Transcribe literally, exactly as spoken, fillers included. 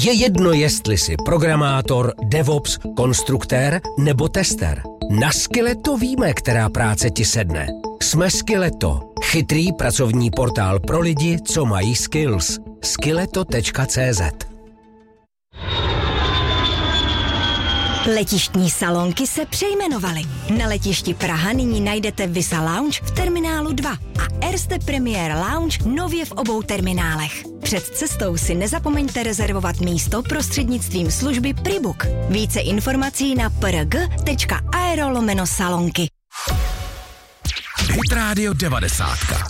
Je jedno, jestli jsi programátor, DevOps, konstruktér nebo tester. Na Skilleto víme, která práce ti sedne. Jsme Skilleto, chytrý pracovní portál pro lidi, co mají skills. skilleto tečka cé zet. Letištní salonky se přejmenovaly. Na letišti Praha nyní najdete Visa Lounge v terminálu dva a Erste Premier Lounge nově v obou terminálech. Před cestou si nezapomeňte rezervovat místo prostřednictvím služby Pribook. Více informací na prg tečka aero lomeno salonky. Hit Radio devadesát.